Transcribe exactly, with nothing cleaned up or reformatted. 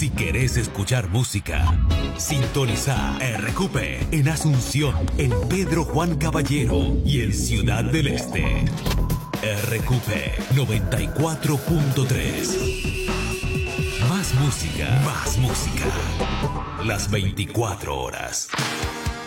Si querés escuchar música, sintoniza R Q P en Asunción, en Pedro Juan Caballero y en Ciudad del Este. R Q P noventa y cuatro punto tres. Más música, más música. Las veinticuatro horas.